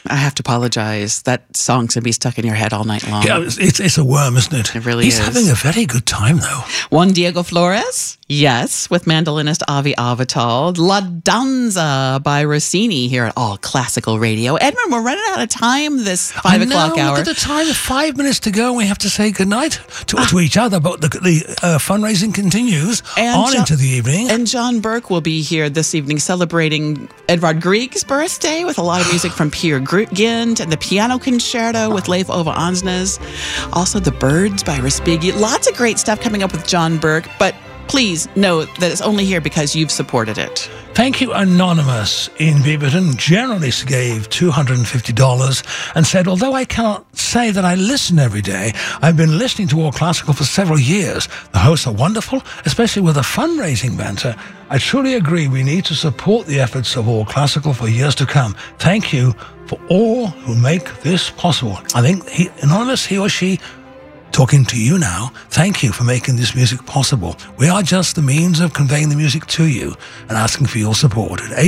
I have to apologize. That song's going to be stuck in your head all night long. Yeah, it's a worm, isn't it? It really is. He's having a very good time, though. Juan Diego Flores, yes, with mandolinist Avi Avital. La Danza by Rossini here at All Classical Radio. Edmund, we're running out of time this 5 o'clock hour. Look at the time, 5 minutes to go. We have to say goodnight to each other, but the fundraising continues into the evening. And John Burke will be here this evening celebrating Edvard Grieg's birthday with a lot of music from Peer Gynt and the Piano Concerto with Leif Ove Ansnes. Also The Birds by Respighi. Lots of great stuff coming up with John Burke, but please note that it's only here because you've supported it. Thank you, Anonymous in Beaverton, generously gave $250 and said, although I cannot say that I listen every day, I've been listening to All Classical for several years. The hosts are wonderful, especially with the fundraising banter. I truly agree we need to support the efforts of All Classical for years to come. Thank you for all who make this possible. I think Anonymous, he or she, talking to you now, thank you for making this music possible. We are just the means of conveying the music to you and asking for your support at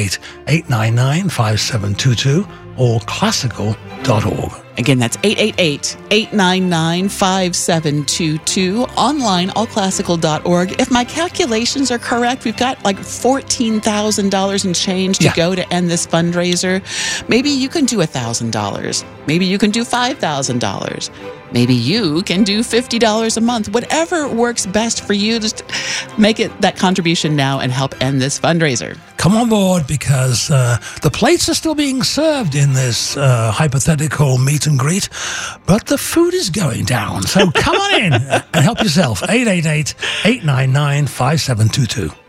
888-899-5722 or classical.org. Again, that's 888-899-5722. Online, allclassical.org. If my calculations are correct, we've got like $14,000 and change to go to end this fundraiser. Maybe you can do $1,000. Maybe you can do $5,000. Maybe you can do $50 a month. Whatever works best for you, just make it that contribution now and help end this fundraiser. Come on board, because the plates are still being served in this hypothetical meet and greet, but the food is going down. So come on in and help yourself. 888-899-5722.